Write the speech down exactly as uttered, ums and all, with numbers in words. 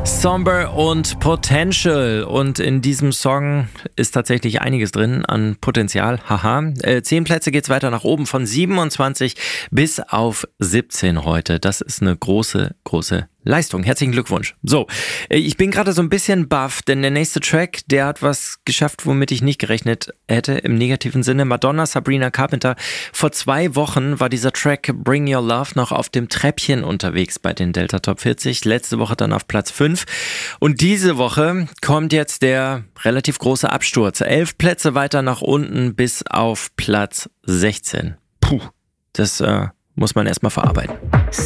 Somber und Potential. Und in diesem Song ist tatsächlich einiges drin an Potenzial. Haha. Äh, zehn Plätze geht's weiter nach oben von siebenundzwanzig bis auf siebzehn heute. Das ist eine große, große Leistung. Herzlichen Glückwunsch. So, ich bin gerade so ein bisschen baff, denn der nächste Track, der hat was geschafft, womit ich nicht gerechnet hätte, im negativen Sinne. Madonna, Sabrina Carpenter. Vor zwei Wochen war dieser Track Bring Your Love noch auf dem Treppchen unterwegs bei den Delta Top vierzig. Letzte Woche dann auf Platz fünf. Und diese Woche kommt jetzt der relativ große Absturz. Elf Plätze weiter nach unten bis auf Platz sechzehn. Puh, das äh, muss man erstmal verarbeiten.